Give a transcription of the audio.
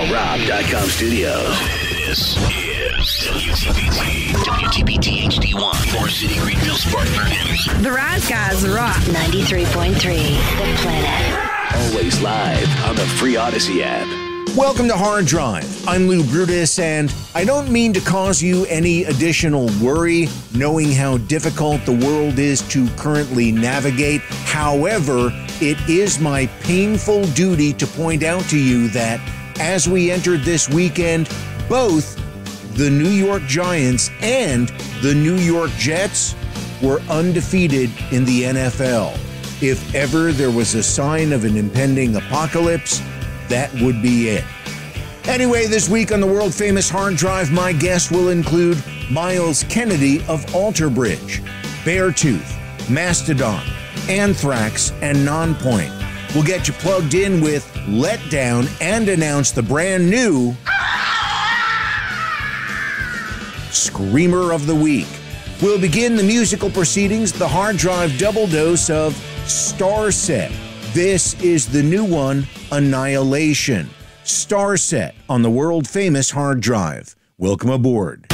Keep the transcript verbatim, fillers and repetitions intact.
All Rob dot com studios. This is W T B T, W T B T H D one, Forest City, Greenville, Spartanburg. The Rise Guys rock. ninety-three point three, The Planet. Always live on the free Odyssey app. Welcome to Hard Drive. I'm Lou Brutus, and I don't mean to cause you any additional worry knowing how difficult the world is to currently navigate. However, it is my painful duty to point out to you that as we entered this weekend, both the New York Giants and the New York Jets were undefeated in the N F L. If ever there was a sign of an impending apocalypse, that would be it. Anyway, this week on the world-famous Hard Drive, my guest will include Miles Kennedy of Alter Bridge, Beartooth, Mastodon, Anthrax, and Nonpoint. We'll get you plugged in with Letdown and announce the brand new Screamer of the Week. We'll begin the musical proceedings, the Hard Drive double dose of Starset. This is the new one, Annihilation. Starset on the world-famous Hard Drive. Welcome aboard.